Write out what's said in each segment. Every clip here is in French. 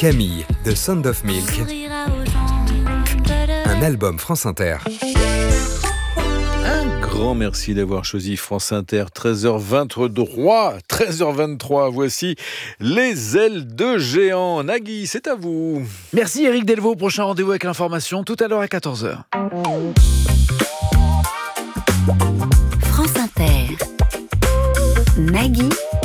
Camille, de Sound of Milk, un album France Inter. Un grand merci d'avoir choisi France Inter. 13h23, voici Les ailes de géant. Nagui, c'est à vous. Merci Eric Delvaux, prochain rendez-vous avec l'information tout à l'heure à 14h. France Inter. Nagui.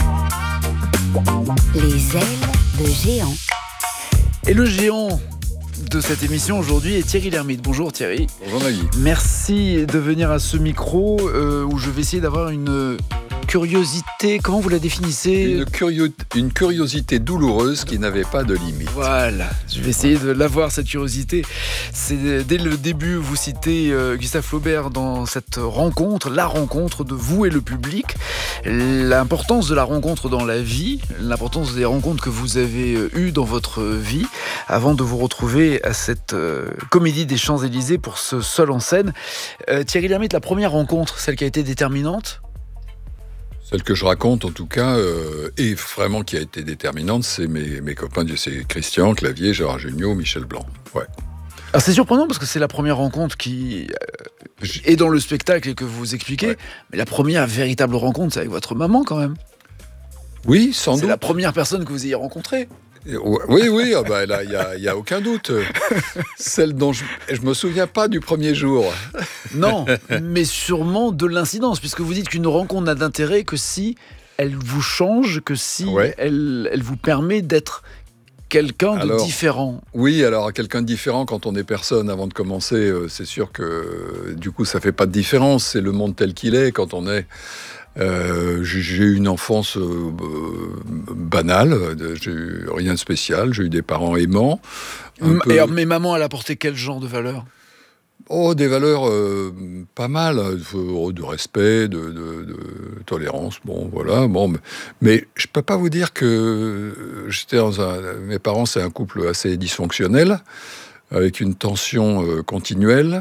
Les ailes de géant. Et le géant de cette émission aujourd'hui est Thierry Lhermitte. Bonjour Thierry. Bonjour Nagui. Merci de venir à ce micro où je vais essayer d'avoir une curiosité, comment vous la définissez ? Une curiosité douloureuse qui n'avait pas de limite. Voilà, je vais essayer de l'avoir cette curiosité. C'est dès le début, vous citez Gustave Flaubert dans cette rencontre, la rencontre de vous et le public, l'importance de la rencontre dans la vie, l'importance des rencontres que vous avez eues dans votre vie, avant de vous retrouver à cette comédie des Champs-Élysées pour ce seul en scène. Thierry Lhermitte, la première rencontre, celle qui a été déterminante ? Celle que je raconte, en tout cas, et vraiment qui a été déterminante, c'est mes copains, c'est Christian Clavier, Gérard Jugnot, Michel Blanc. Ouais. Alors c'est surprenant parce que c'est la première rencontre qui est dans le spectacle et que vous expliquez, ouais. Mais la première véritable rencontre, c'est avec votre maman quand même. Oui, sans doute. C'est la première personne que vous ayez rencontrée. Oui, là, il n'y a aucun doute. Celle dont je me souviens pas du premier jour. Non, mais sûrement de l'incidence, puisque vous dites qu'une rencontre n'a d'intérêt que si elle vous change, que si elle vous permet d'être quelqu'un de différent. Oui, alors quelqu'un de différent, quand on est personne, avant de commencer, c'est sûr que du coup, ça fait pas de différence. C'est le monde tel qu'il est quand on est... j'ai eu une enfance banale, j'ai eu rien de spécial, j'ai eu des parents aimants. Mais maman, elle a apporté quel genre de valeurs ? Des valeurs pas mal, de respect, de tolérance, mais je peux pas vous dire que mes parents, c'est un couple assez dysfonctionnel, avec une tension continuelle.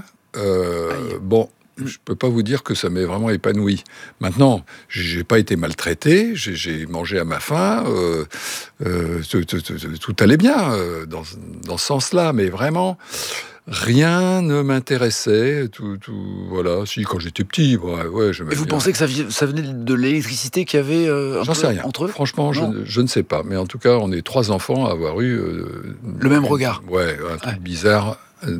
Je peux pas vous dire que ça m'est vraiment épanoui. Maintenant, j'ai pas été maltraité, j'ai mangé à ma faim, tout allait bien dans ce sens-là, mais vraiment rien ne m'intéressait. Voilà. Si, quand j'étais petit, j'aimais bien. Et vous pensez que ça venait de l'électricité qu'il y avait J'en sais rien. Entre eux ? Franchement, je ne sais pas. Mais en tout cas, on est 3 enfants à avoir eu le même regard. Ouais, un truc bizarre.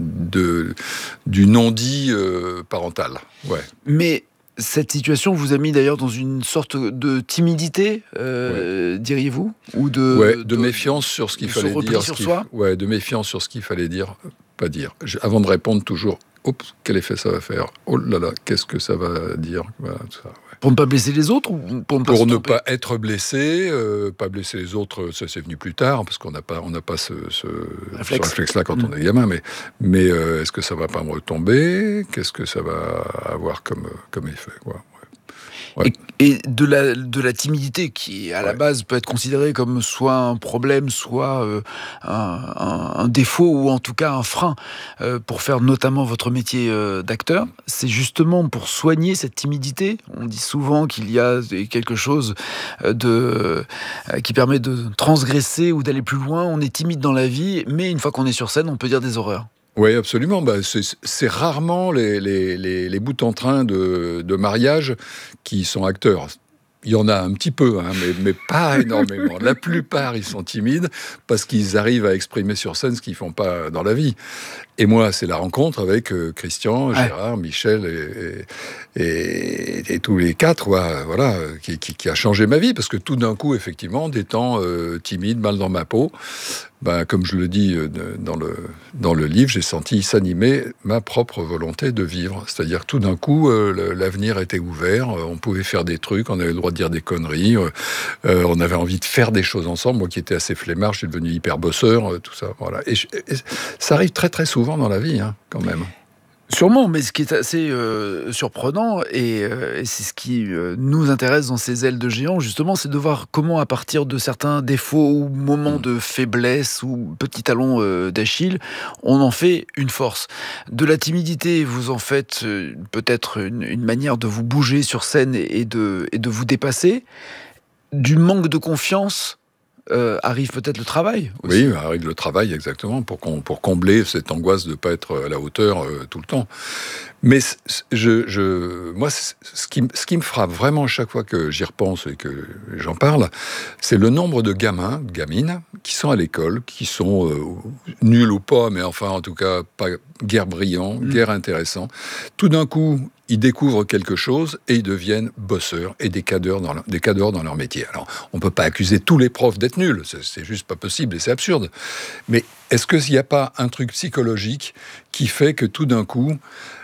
Du non-dit parental. Ouais. Mais cette situation vous a mis d'ailleurs dans une sorte de timidité, diriez-vous, ou de méfiance sur ce qu'il fallait dire. Sur soi. De méfiance sur ce qu'il fallait dire, pas dire. Avant de répondre, toujours, quel effet ça va faire ? Oh là là, qu'est-ce que ça va dire ? Voilà, tout ça, ouais. Pour ne pas blesser les autres ou pour ne pas être blessé, pas blesser les autres, ça c'est venu plus tard, parce qu'on n'a pas ce réflexe-là quand on est gamin, mais est-ce que ça va pas me retomber ? Qu'est-ce que ça va avoir comme effet, quoi. Ouais. Et de la timidité qui, à la base, peut être considérée comme soit un problème, soit un défaut, ou en tout cas un frein pour faire notamment votre métier d'acteur. C'est justement pour soigner cette timidité. On dit souvent qu'il y a quelque chose qui permet de transgresser ou d'aller plus loin. On est timide dans la vie, mais une fois qu'on est sur scène, on peut dire des horreurs. Oui, absolument. C'est rarement les bouts en train de mariage qui sont acteurs. Il y en a un petit peu, mais pas énormément. La plupart, ils sont timides parce qu'ils arrivent à exprimer sur scène ce qu'ils font pas dans la vie. Et moi, c'est la rencontre avec Christian, Gérard, Michel et tous les 4, qui a changé ma vie, parce que tout d'un coup, effectivement, des temps timides, mal dans ma peau, comme je le dis dans le livre, j'ai senti s'animer ma propre volonté de vivre. C'est-à-dire que tout d'un coup, l'avenir était ouvert, on pouvait faire des trucs, on avait le droit de dire des conneries, on avait envie de faire des choses ensemble. Moi qui étais assez flemmard, je suis devenu hyper bosseur, tout ça. Voilà. Et ça arrive très très souvent dans la vie, quand même. Sûrement, mais ce qui est assez surprenant, et c'est ce qui nous intéresse dans ces ailes de géant, justement, c'est de voir comment, à partir de certains défauts ou moments de faiblesse ou petits talons d'Achille, on en fait une force. De la timidité, vous en faites peut-être une manière de vous bouger sur scène et de vous dépasser. Du manque de confiance, arrive peut-être le travail aussi. Oui, arrive le travail, exactement, pour combler cette angoisse de ne pas être à la hauteur tout le temps. Mais moi, ce qui me frappe vraiment chaque fois que j'y repense et que j'en parle, c'est le nombre de gamins, de gamines, qui sont à l'école, qui sont nuls ou pas, mais enfin, en tout cas, pas guère brillants, guère intéressants. Tout d'un coup, ils découvrent quelque chose et ils deviennent bosseurs et des cadors dans leur métier. Alors, on ne peut pas accuser tous les profs d'être nuls, c'est juste pas possible et c'est absurde. Mais est-ce qu'il n'y a pas un truc psychologique qui fait que tout d'un coup,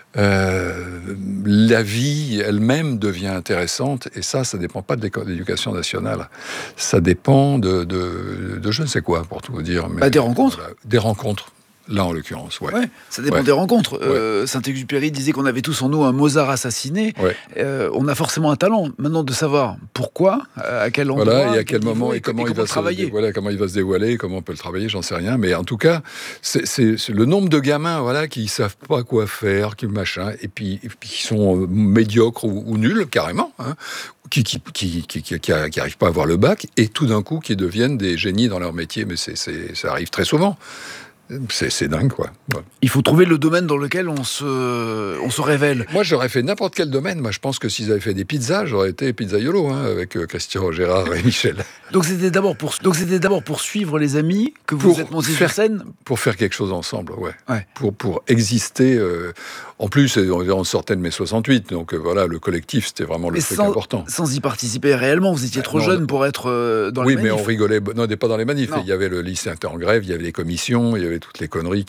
la vie elle-même devient intéressante, et ça dépend pas de l'éducation nationale, ça dépend de je ne sais quoi, pour tout vous dire. Mais, des rencontres. Voilà, des rencontres. Là, en l'occurrence, ouais. Ça dépend des rencontres. Saint-Exupéry disait qu'on avait tous en nous un Mozart assassiné. On a forcément un talent. Maintenant, de savoir pourquoi, à quel endroit, et à quel moment, et comment il va travailler. Comment il va se dévoiler, comment on peut le travailler, j'en sais rien. Mais en tout cas, c'est le nombre de gamins, qui savent pas quoi faire, et puis qui sont médiocres ou nuls carrément, qui arrivent pas à avoir le bac, et tout d'un coup qui deviennent des génies dans leur métier. Mais ça arrive très souvent. C'est dingue, quoi. Ouais. Il faut trouver le domaine dans lequel on se révèle. Moi, j'aurais fait n'importe quel domaine. Moi, je pense que s'ils avaient fait des pizzas, j'aurais été pizzaiolo, avec Christian, Gérard et Michel. Donc c'était d'abord pour suivre les amis que vous êtes montés sur scène. Pour faire quelque chose ensemble, ouais. Pour exister. En plus, on sortait de mai 68, donc le collectif, c'était vraiment le truc important. Sans y participer réellement, vous étiez trop jeune pour être dans les manifs. Oui, mais on rigolait. Non, on n'était pas dans les manifs. Il y avait le lycée était en grève, il y avait les commissions, il y avait toutes les conneries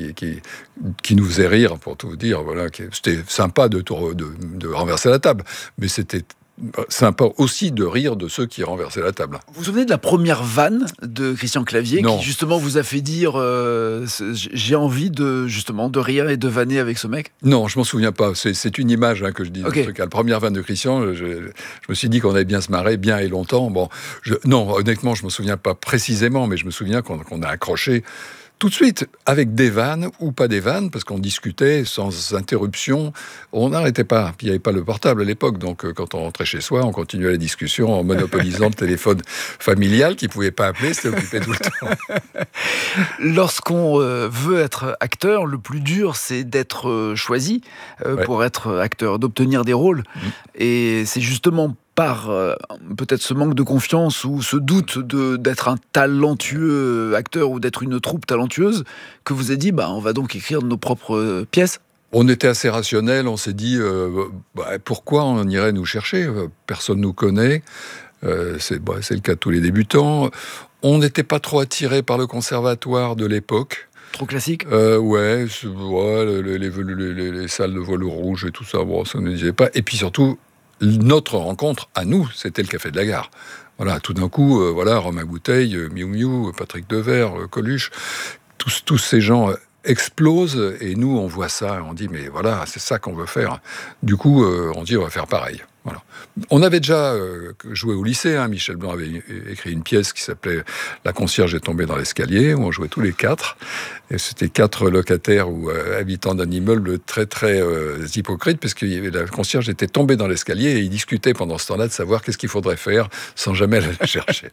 qui nous faisaient rire, pour tout vous dire. C'était sympa de renverser la table, mais c'était sympa aussi de rire de ceux qui renversaient la table. Vous vous souvenez de la première vanne de Christian Clavier qui justement vous a fait dire j'ai envie de rire et de vanner avec ce mec? Non, je m'en souviens pas. C'est une image que je dis. Okay. La première vanne de Christian, je me suis dit qu'on allait bien se marrer, bien et longtemps. Non, honnêtement, je me souviens pas précisément, mais je me souviens qu'on a accroché tout de suite, avec des vannes ou pas des vannes, parce qu'on discutait sans interruption, on n'arrêtait pas. Puis il n'y avait pas le portable à l'époque, donc quand on rentrait chez soi, on continuait la discussion en monopolisant le téléphone familial qui ne pouvait pas appeler, c'était occupé tout le temps. Lorsqu'on veut être acteur, le plus dur, c'est d'être choisi pour être acteur, d'obtenir des rôles. Et c'est justement par peut-être ce manque de confiance ou ce doute d'être un talentueux acteur ou d'être une troupe talentueuse que vous avez dit on va donc écrire nos propres pièces. On était assez rationnel, on s'est dit pourquoi on irait nous chercher, personne nous connaît, c'est le cas de tous les débutants. On n'était pas trop attiré par le conservatoire de l'époque. Trop classique. Les salles de velours rouge et tout ça, ça ne nous disait pas. Et puis surtout, notre rencontre, à nous, c'était le Café de la Gare. Tout d'un coup, Romain Bouteille, Miou Miou, Patrick Devers, Coluche, tous ces gens explosent, et nous, on voit ça, et on dit, mais c'est ça qu'on veut faire. Du coup, on dit, on va faire pareil. Voilà. On avait déjà joué au lycée, Michel Blanc avait écrit une pièce qui s'appelait « La concierge est tombée dans l'escalier », où on jouait tous les quatre. Et c'était 4 locataires ou habitants d'un immeuble très très hypocrite, parce que la concierge était tombée dans l'escalier et ils discutaient pendant ce temps-là de savoir qu'est-ce qu'il faudrait faire sans jamais la chercher.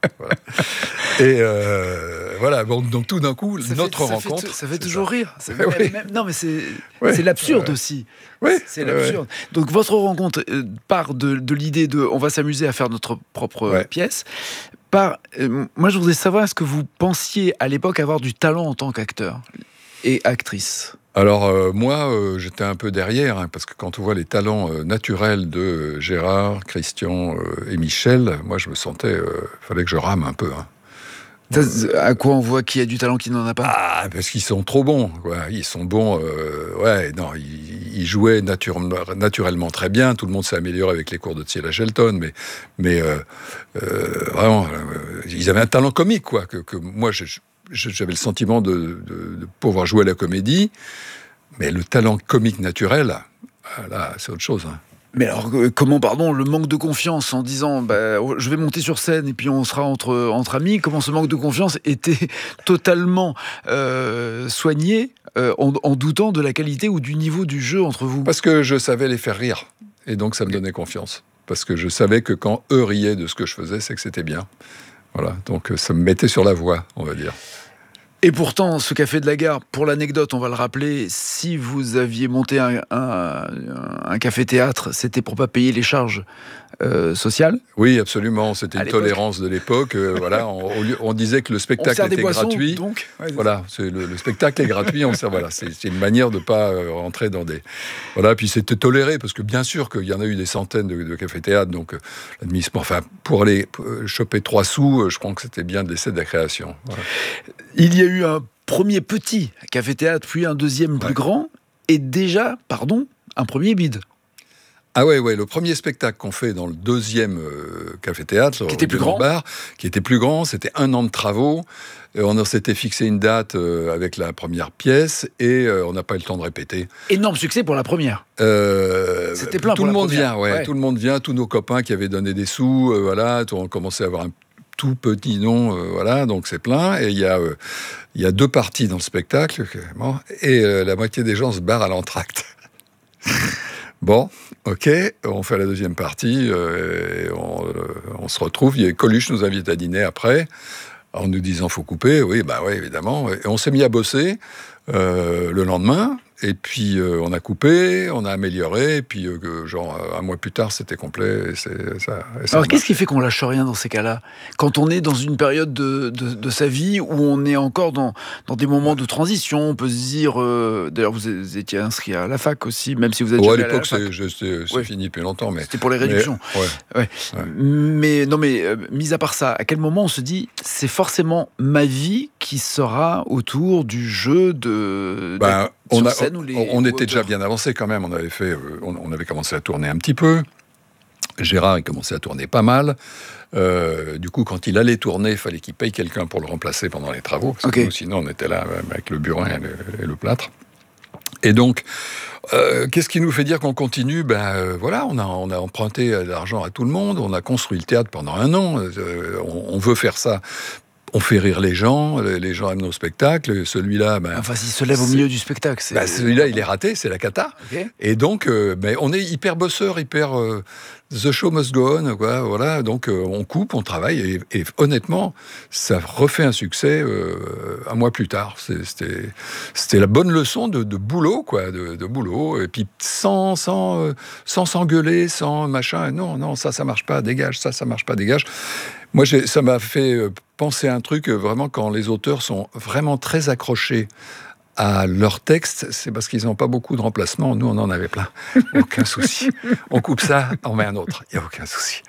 Et donc tout d'un coup, notre rencontre... Ça fait toujours rire. Non, mais c'est l'absurde aussi. C'est l'absurde. Donc votre rencontre part de l'idée de on va s'amuser à faire notre propre pièce. Moi, je voudrais savoir, est-ce que vous pensiez à l'époque avoir du talent en tant qu'acteur et actrice? Alors, moi, j'étais un peu derrière, parce que quand on voit les talents naturels de Gérard, Christian et Michel, moi, je me sentais... fallait que je rame un peu. À quoi on voit qui a du talent, qui n'en a pas? Parce qu'ils sont trop bons. Ils sont bons. Ils jouaient naturellement très bien. Tout le monde s'est amélioré avec les cours de Ciela Shelton, mais vraiment, ils avaient un talent comique, que moi, j'avais le sentiment de pouvoir jouer à la comédie, mais le talent comique naturel, là, c'est autre chose. Mais alors, comment, le manque de confiance en disant je vais monter sur scène et puis on sera entre amis, comment ce manque de confiance était totalement soigné en doutant de la qualité ou du niveau du jeu entre vous? Parce que je savais les faire rire, et donc ça me donnait confiance. Parce que je savais que quand eux riaient de ce que je faisais, c'est que c'était bien. Voilà, donc ça me mettait sur la voie, on va dire. Et pourtant, ce Café de la Gare, pour l'anecdote, on va le rappeler, si vous aviez monté un café-théâtre, c'était pour pas payer les charges sociales. Oui, absolument. C'était À une l'époque. tolérance de l'époque. Voilà, on disait que le On spectacle sert des était boissons, gratuit. donc. Ouais, Voilà, le spectacle est gratuit. Voilà, c'est une manière de ne pas rentrer dans des. Voilà, puis c'était toléré parce que bien sûr qu'il y en a eu des centaines de cafés-théâtres. Donc pour aller choper 3 sous, je crois que c'était bien de laisser de la création. Voilà. Il y a eu un premier petit café-théâtre, puis un deuxième plus grand, et déjà, un premier bide. Ah ouais, le premier spectacle qu'on fait dans le deuxième café-théâtre, Qui était plus grand. Bar, qui était plus grand, c'était 1 an de travaux. On s'était fixé une date avec la première pièce et on n'a pas eu le temps de répéter. Énorme succès pour la première. C'était plein tout pour le la monde première. vient, Ouais. tout le monde vient, tous nos copains qui avaient donné des sous, on commençait à avoir un tout petit nom, donc c'est plein. Et il y a 2 parties dans le spectacle, et la moitié des gens se barrent à l'entracte. Bon, ok, on fait la deuxième partie, et on se retrouve. Coluche nous invite à dîner après, en nous disant faut couper. Oui, évidemment. Et on s'est mis à bosser le lendemain. Et puis on a coupé, on a amélioré, et puis 1 mois plus tard, c'était complet. Alors qu'est-ce qui fait qu'on lâche rien dans ces cas-là ? Quand on est dans une période de sa vie où on est encore dans des moments de transition, on peut se dire... D'ailleurs, vous étiez inscrit à la fac aussi, même si vous êtes à jamais allé l'époque, à la fac. c'est fini depuis longtemps. Mais C'était pour les réductions. Mais mis à part ça, à quel moment on se dit c'est forcément ma vie qui sera autour du jeu on était déjà bien avancé quand même. On avait commencé à tourner un petit peu. Gérard, il commençait à tourner pas mal. Du coup, quand il allait tourner, il fallait qu'il paye quelqu'un pour le remplacer pendant les travaux. Parce que nous, sinon, on était là avec le burin et le plâtre. Et donc, qu'est-ce qui nous fait dire qu'on continue ? On a emprunté de l'argent à tout le monde. On a construit le théâtre pendant 1 an. On veut faire ça. On fait rire les gens aiment nos spectacles. Celui-là, s'il se lève au milieu du spectacle. celui-là, il est raté, c'est la cata. Okay. Et donc, on est hyper bosseur, the show must go on, quoi. Voilà. Donc, on coupe, on travaille, et honnêtement, ça refait un succès 1 mois plus tard. C'était la bonne leçon de boulot, quoi, de boulot. Et puis sans s'engueuler, sans machin. Non, ça marche pas, dégage. Ça marche pas, dégage. Moi, ça m'a fait penser à un truc, vraiment, quand les auteurs sont vraiment très accrochés à leur texte, c'est parce qu'ils n'ont pas beaucoup de remplacements. Nous, on en avait plein. Aucun souci. On coupe ça, on met un autre. Il n'y a aucun souci.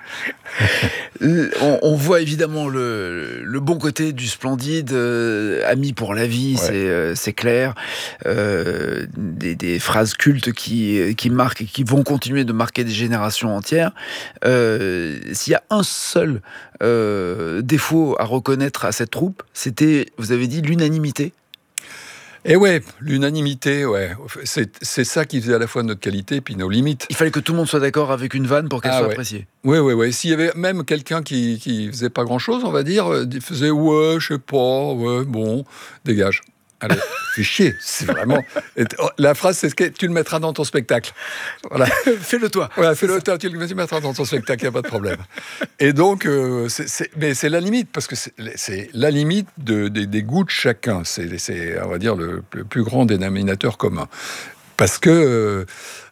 On voit évidemment le bon côté du Splendide, Amis pour la vie, c'est clair. Des phrases cultes qui marquent et qui vont continuer de marquer des générations entières. S'il y a un seul défaut à reconnaître à cette troupe, c'était, vous avez dit, l'unanimité. Et l'unanimité, c'est ça qui faisait à la fois notre qualité et puis nos limites. Il fallait que tout le monde soit d'accord avec une vanne pour qu'elle soit appréciée. Oui. S'il y avait même quelqu'un qui faisait pas grand-chose, on va dire, faisait je sais pas, bon, dégage. Allez, fais chier, c'est vraiment... La phrase, c'est que tu le mettras dans ton spectacle. Voilà. Fais-le toi. Voilà, fais-le toi, tu le mettras dans ton spectacle, il n'y a pas de problème. Et donc, mais c'est la limite, parce que c'est la limite des goûts de chacun. C'est, on va dire, le plus grand dénominateur commun. Parce que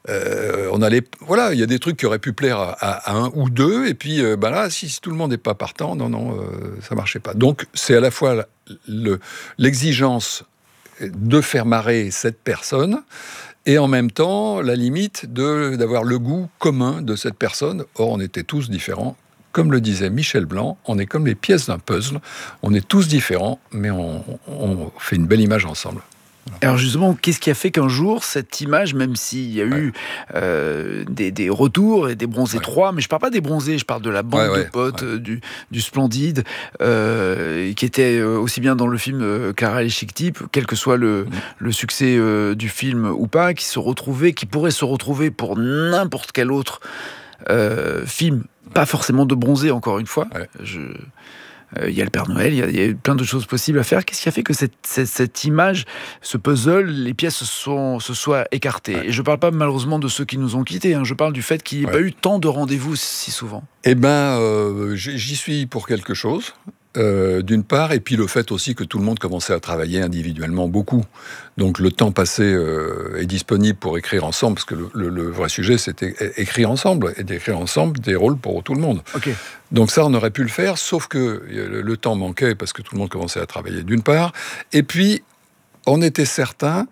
il y a des trucs qui auraient pu plaire à 1 ou 2, et puis là, si tout le monde n'est pas partant, ça marchait pas. Donc, c'est à la fois l'exigence de faire marrer cette personne, et en même temps, la limite d'avoir le goût commun de cette personne. Or, on était tous différents. Comme le disait Michel Blanc, on est comme les pièces d'un puzzle. On est tous différents, mais on fait une belle image ensemble. Alors justement, qu'est-ce qui a fait qu'un jour, cette image, même s'il y a eu des retours et des bronzés 3, mais je ne parle pas des bronzés, je parle de la bande de potes du Splendide, qui était aussi bien dans le film Clara et les Chic Types, quel que soit le succès du film ou pas, qui pourrait se retrouver pour n'importe quel autre film, pas forcément de bronzés, encore une fois. Il y a le Père Noël, il y a plein de choses possibles à faire. Qu'est-ce qui a fait que cette image, ce puzzle, les pièces se soient écartées ? Et je ne parle pas malheureusement de ceux qui nous ont quittés, je parle du fait qu'il n'y ait pas eu tant de rendez-vous si souvent. J'y suis pour quelque chose. d'une part, et puis le fait aussi que tout le monde commençait à travailler individuellement beaucoup. Donc le temps passé est disponible pour écrire ensemble, parce que le vrai sujet, c'était écrire ensemble, et d'écrire ensemble des rôles pour tout le monde. Ok. Donc ça, on aurait pu le faire, sauf que le temps manquait, parce que tout le monde commençait à travailler d'une part, et puis on était certain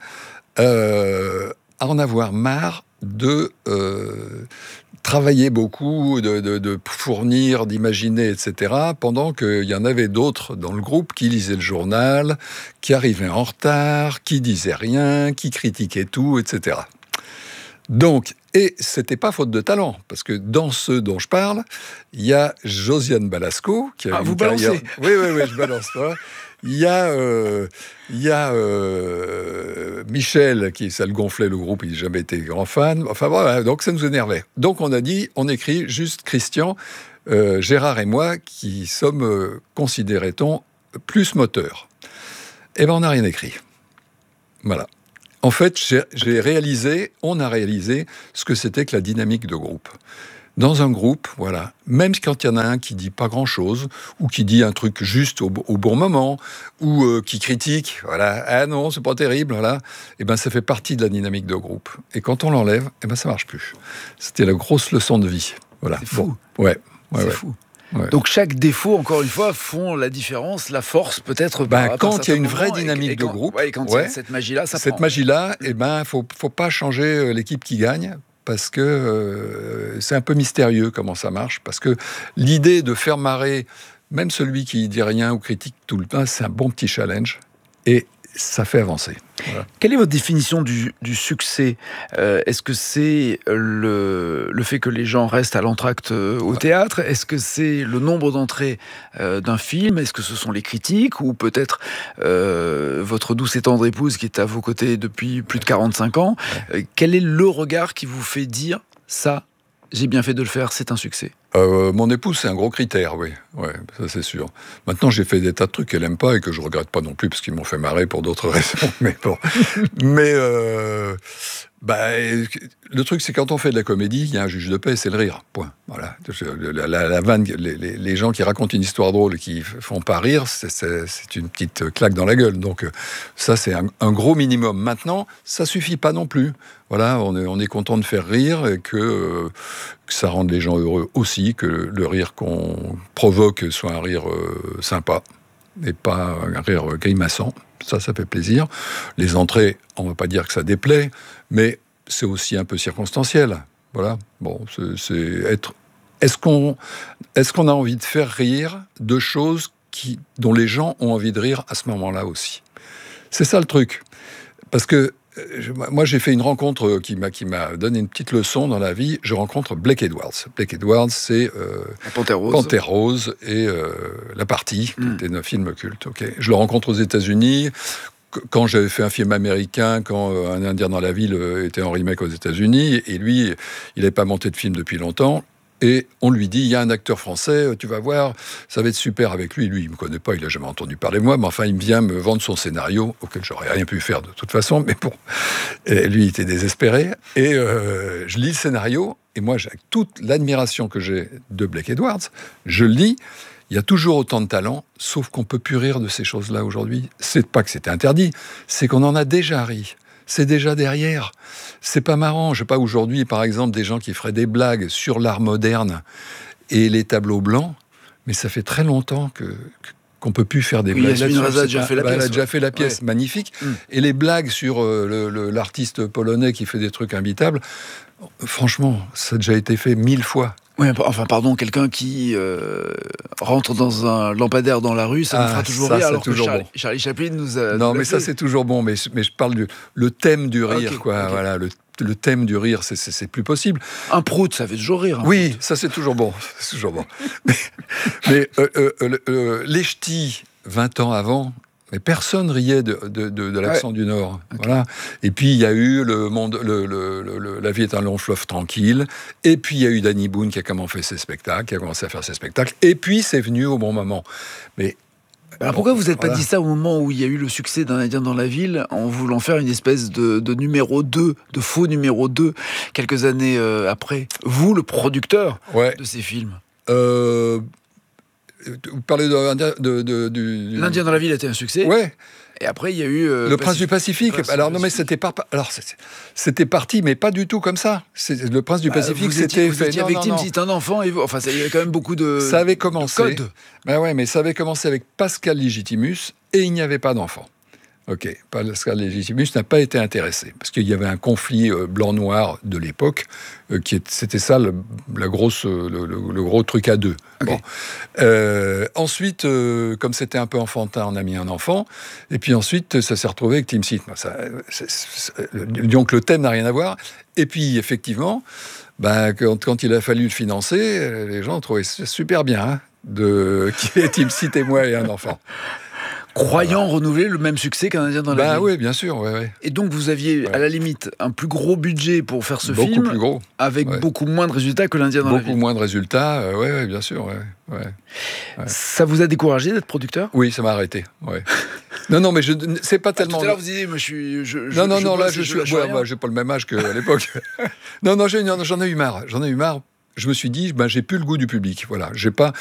à en avoir marre de travailler beaucoup, de fournir, d'imaginer, etc., pendant qu'il y en avait d'autres dans le groupe qui lisaient le journal, qui arrivaient en retard, qui disaient rien, qui critiquaient tout, etc. Donc, et c'était pas faute de talent, parce que dans ceux dont je parle, il y a Josiane Balasco, qui a une carrière... Oui, je balance pas. Il y a Michel, ça le gonflait le groupe, il n'a jamais été grand fan. Enfin voilà, donc ça nous énervait. Donc on a dit, on écrit juste Christian, Gérard et moi, qui sommes, considérait-on, plus moteurs. Eh ben on n'a rien écrit. Voilà. En fait, on a réalisé ce que c'était que la dynamique de groupe. Dans un groupe, voilà, même quand il y en a un qui dit pas grand-chose, ou qui dit un truc juste au bon moment, ou qui critique, voilà, ah non, c'est pas terrible, voilà, et ben ça fait partie de la dynamique de groupe. Et quand on l'enlève, et ben ça marche plus. C'était la grosse leçon de vie. Voilà. C'est fou. Bon, ouais, c'est fou. Ouais. Donc chaque défaut, encore une fois, font la différence, la force peut-être. Quand il y a une vraie dynamique de groupe, quand il y a cette magie-là, ça prend. Cette magie-là, et ben faut pas changer l'équipe qui gagne. Parce que c'est un peu mystérieux comment ça marche, parce que l'idée de faire marrer même celui qui dit rien ou critique tout le temps, c'est un bon petit challenge, et ça fait avancer. Voilà. Quelle est votre définition du succès ? Est-ce que c'est le fait que les gens restent à l'entracte au théâtre ? Est-ce que c'est le nombre d'entrées d'un film ? Est-ce que ce sont les critiques ? Ou peut-être votre douce et tendre épouse qui est à vos côtés depuis plus de 45 ans ? Quel est le regard qui vous fait dire « ça, j'ai bien fait de le faire, c'est un succès » ? Mon épouse, c'est un gros critère, oui. Ouais, ça c'est sûr. Maintenant, j'ai fait des tas de trucs qu'elle n'aime pas et que je regrette pas non plus parce qu'ils m'ont fait marrer pour d'autres raisons. Mais bon. Le truc, c'est quand on fait de la comédie, il y a un juge de paix, c'est le rire. Point. Voilà. La vanne, les gens qui racontent une histoire drôle et qui font pas rire, c'est une petite claque dans la gueule. Donc ça, c'est un gros minimum. Maintenant, ça suffit pas non plus. Voilà, on est content de faire rire et que ça rende les gens heureux aussi, que le rire qu'on provoque soit un rire sympa et pas un rire grimaçant. Ça fait plaisir. Les entrées, on ne va pas dire que ça déplaît, mais c'est aussi un peu circonstanciel. Voilà. Bon, Est-ce qu'on a envie de faire rire de choses dont les gens ont envie de rire à ce moment-là aussi ? C'est ça le truc. Parce que moi, j'ai fait une rencontre qui m'a donné une petite leçon dans la vie. Je rencontre Blake Edwards. Blake Edwards, c'est Panthère Rose et La Partie, qui était un film culte. Okay. Je le rencontre aux États-Unis. Quand j'avais fait un film américain, quand Un Indien dans la ville était en remake aux États-Unis, et lui, il n'avait pas monté de film depuis longtemps. Et on lui dit, il y a un acteur français, tu vas voir, ça va être super avec lui. Lui, il ne me connaît pas, il n'a jamais entendu parler de moi, mais enfin, il vient me vendre son scénario, auquel j'aurais rien pu faire de toute façon, mais bon. Et lui, il était désespéré. Et je lis le scénario, et moi, avec toute l'admiration que j'ai de Blake Edwards, je le lis. Il y a toujours autant de talent, sauf qu'on ne peut plus rire de ces choses-là aujourd'hui. C'est pas que c'était interdit, c'est qu'on en a déjà ri. C'est déjà derrière. C'est pas marrant. Je sais pas, aujourd'hui, par exemple, des gens qui feraient des blagues sur l'art moderne et les tableaux blancs, mais ça fait très longtemps qu'on peut plus faire des blagues. Yasmine Reza a déjà fait la pièce. Elle a déjà fait la pièce, magnifique. Et les blagues sur l'artiste polonais qui fait des trucs imbitables, franchement, ça a déjà été fait 1000 fois. Oui, enfin, pardon, quelqu'un qui rentre dans un lampadaire dans la rue, ça nous fera toujours rire, alors que Charlie Chaplin nous a... Non, mais ça, c'est toujours bon, mais je parle le thème du rire, quoi. Okay. Voilà, le thème du rire, c'est plus possible. Un prout, ça fait toujours rire. Oui, ça, c'est toujours bon. C'est toujours bon. mais les ch'tis, 20 ans avant... Mais personne riait de l'accent du Nord. Okay. Voilà. Et puis, il y a eu La vie est un long fleuve tranquille. Et puis, il y a eu Danny Boone qui a commencé à faire ses spectacles. Et puis, c'est venu au bon moment. Mais alors pourquoi vous n'êtes pas dit ça au moment où il y a eu le succès d'Un Indien dans la ville, en voulant faire une espèce de numéro 2, de faux numéro 2, quelques années après ? Vous, le producteur de ces films. vous parlez du... L'Indien dans la ville était un succès. Ouais. Et après, il y a eu... Le Prince du Pacifique. Alors, non, mais c'était parti, mais pas du tout comme ça. Le Prince du Pacifique, c'était fait... Vous étiez avec Tim Sit, un enfant, et enfin, il y avait quand même beaucoup de... Ça avait commencé... de codes. Ben ouais, mais ça avait commencé avec Pascal Légitimus, et il n'y avait pas d'enfant. Ok, Pascal Légitimus n'a pas été intéressé, parce qu'il y avait un conflit blanc-noir de l'époque, c'était ça le gros truc à deux. Okay. Bon. Ensuite, comme c'était un peu enfantin, on a mis un enfant, et puis ensuite, ça s'est retrouvé avec Tim Sit. Donc le thème n'a rien à voir, et puis effectivement, quand il a fallu le financer, les gens ont trouvé ça super bien, qu'il y ait Tim Sit et moi et un enfant. Croyant renouveler le même succès qu'un Indien dans la ville. Oui, bien sûr. Ouais. Et donc, vous aviez, à la limite, un plus gros budget pour faire ce film. Beaucoup plus gros. Avec beaucoup moins de résultats que l'Indien dans la ville. Beaucoup moins de résultats, oui, bien sûr. Ouais. Ça vous a découragé d'être producteur ? Oui, ça m'a arrêté. Ouais. Non, mais c'est pas tellement... Tout à l'heure, vous disiez, moi, j'ai pas le même âge qu'à l'époque. Non, j'en ai eu marre. Je me suis dit, j'ai plus le goût du public. Voilà, j'ai pas...